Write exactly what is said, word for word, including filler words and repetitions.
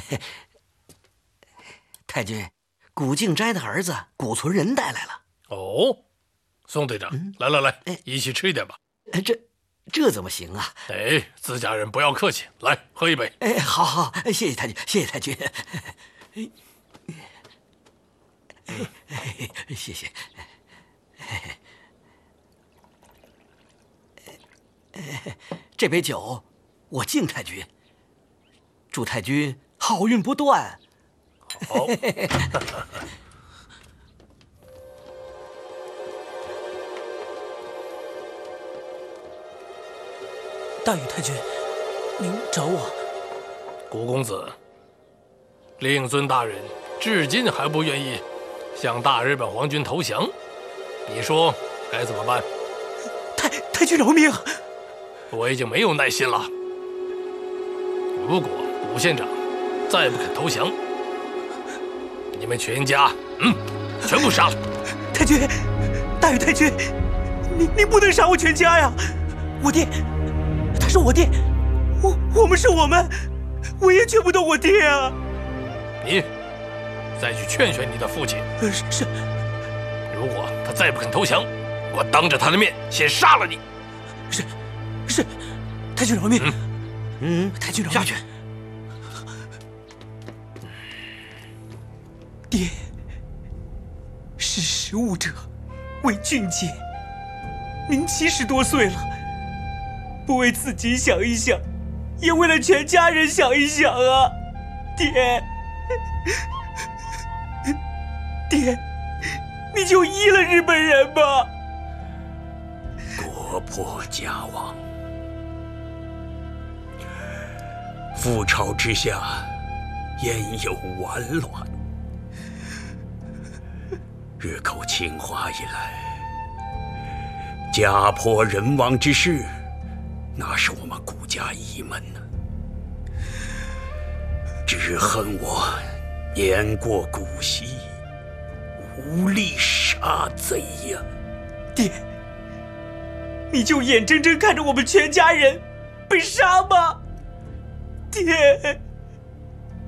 太君，古敬斋的儿子古存仁带来了。 哦，宋队长，嗯、来来来，一起吃一点吧。 这这怎么行啊？ 哎，自家人不要客气，来喝一杯。 哎，好好，谢谢太君，谢谢太君。哎，哎，谢谢。这杯酒，我敬太君，祝太君好运不断。 好。 大禹太君，您找我？ 古公子，令尊大人至今还不愿意向大日本皇军投降，你说该怎么办？ 太太君饶命！ 我已经没有耐心了。如果古县长再不肯投降，你们全家，嗯，全部杀了。 太君，大禹太君，你你不能杀我全家呀！我爹，他是我爹，我我们是我们，我也劝不动我爹啊。 你再去劝劝你的父亲。 呃，是是。 如果他再不肯投降，我当着他的面先杀了你。 是是，太君饶命。 嗯，嗯太君饶命。 下去。 爹，识时务者为俊杰。您七十多岁了，不为自己想一想，也为了全家人想一想啊，爹。爹，你就依了日本人吧。 国破家亡，覆巢之下，焉有完卵？日寇侵华以来，家破人亡之事，那是我们顾家一门呢。只恨我年过古稀，无力杀贼呀！ 爹，你就眼睁睁看着我们全家人被杀吗？爹。